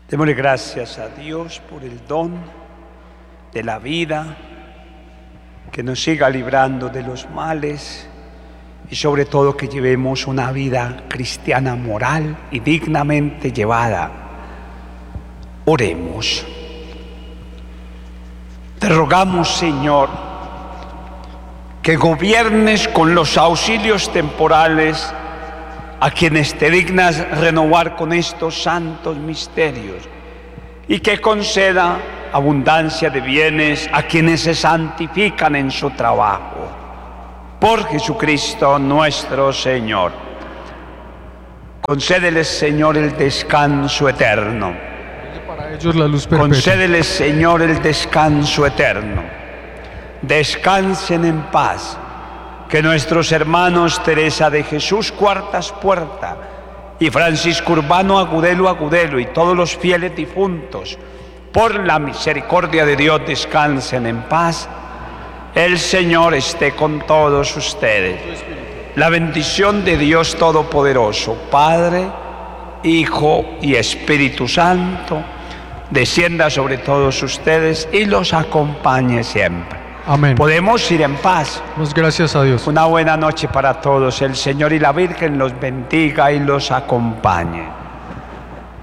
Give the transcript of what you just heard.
Démosle gracias a Dios por el don de la vida, que nos siga librando de los males y sobre todo que llevemos una vida cristiana moral y dignamente llevada. Oremos. Te rogamos, Señor, que gobiernes con los auxilios temporales a quienes te dignas renovar con estos santos misterios, y que conceda abundancia de bienes a quienes se santifican en su trabajo. Por Jesucristo nuestro Señor. Concédeles, Señor, el descanso eterno. Para ellos la luz perpetua. Concédeles, Señor, el descanso eterno. Descansen en paz. Que nuestros hermanos Teresa de Jesús Cuartas Puerta y Francisco Urbano Agudelo y todos los fieles difuntos, por la misericordia de Dios, descansen en paz. El Señor esté con todos ustedes. La bendición de Dios Todopoderoso, Padre, Hijo y Espíritu Santo, descienda sobre todos ustedes y los acompañe siempre. Amén. Podemos ir en paz. Damos gracias a Dios. Una buena noche para todos. El Señor y la Virgen los bendiga y los acompañe.